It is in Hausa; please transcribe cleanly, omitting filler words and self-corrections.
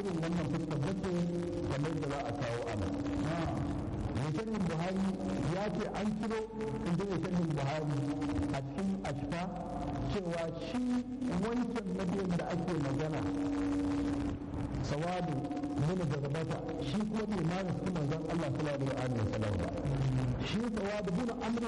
irin wannan fuskar bace kamar da za a kawo ana musamman buhari ya ce an ciro inda musamman buhari a cikin ashfa cewa shi wancan nabiyin da ake magana sawadu nuna da gabata shi kuma bai ma su manzon Allah sallallahu alaihi wa sallam ba shi sawadu bin amr